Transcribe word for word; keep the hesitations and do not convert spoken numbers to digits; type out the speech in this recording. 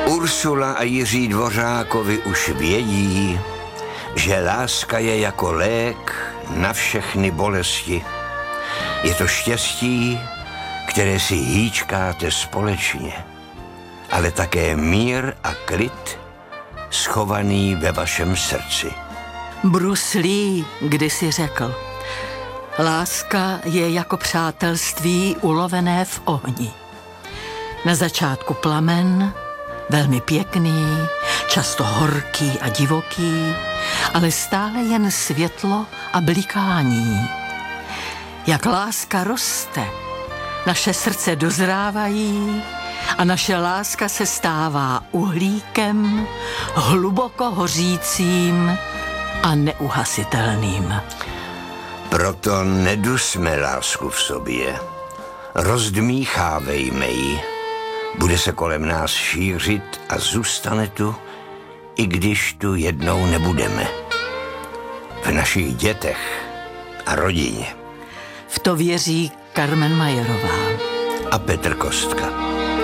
Ursula a Jiří Dvořákovi už vědí, že láska je jako lék na všechny bolesti. Je to štěstí, které si hýčkáte společně, ale také mír a klid schovaný ve vašem srdci. Bruce Lee kdysi řekl, láska je jako přátelství ulovené v ohni. Na začátku plamen, velmi pěkný, často horký a divoký, ale stále jen světlo a blikání. Jak láska roste, naše srdce dozrávají a naše láska se stává uhlíkem, hluboko hořícím a neuhasitelným. Proto nedusme lásku v sobě, rozdmíchávejme ji. Bude se kolem nás šířit a zůstane tu, i když tu jednou nebudeme. V našich dětech a rodině. V to věří Carmen Majerová A Petr Kostka.